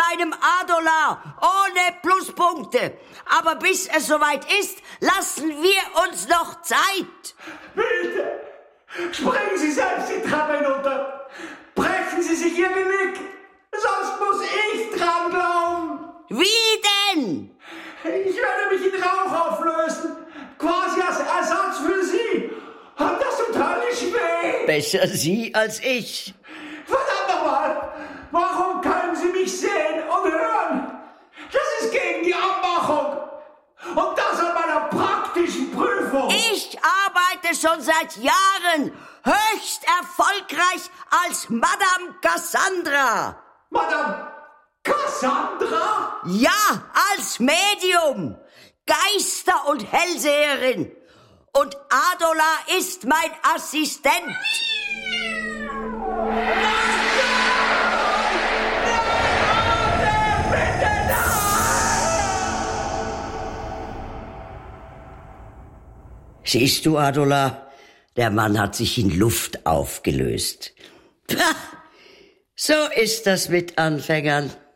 meinem Adolar ohne Pluspunkte. Aber bis es soweit ist, lassen wir uns noch Zeit. Bitte, springen Sie selbst die Treppe hinunter. Brechen Sie sich Ihr Genick, sonst muss ich dran glauben. Wie denn? Ich werde mich in Rauch auflösen, quasi als Ersatz für Sie. Und das tut höllisch weh. Besser Sie als ich. Verdammt nochmal, warum können Sie mich sehen und hören? Das ist gegen die Abmachung. Und das an meiner praktischen Prüfung. Ich arbeite schon seit Jahren höchst erfolgreich als Madame Cassandra. Madame Cassandra? Ja, als Medium, Geister- und Hellseherin. Und Adolar ist mein Assistent. Siehst du, Adolar, der Mann hat sich in Luft aufgelöst. Pah, so ist das mit Anfängern.